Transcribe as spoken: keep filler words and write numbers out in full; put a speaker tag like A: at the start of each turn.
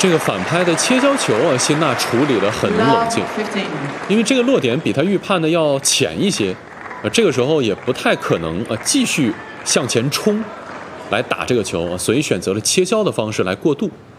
A: 这个反拍的切削球啊，辛纳处理得很冷静，因为这个落点比他预判的要浅一些，呃，这个时候也不太可能呃继续向前冲来打这个球，所以选择了切削的方式来过渡。